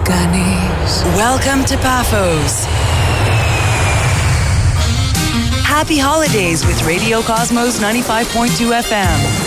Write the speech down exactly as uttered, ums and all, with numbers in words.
Ganesh. Welcome to Paphos. Happy holidays with Radio Cosmos ninety-five point two F M.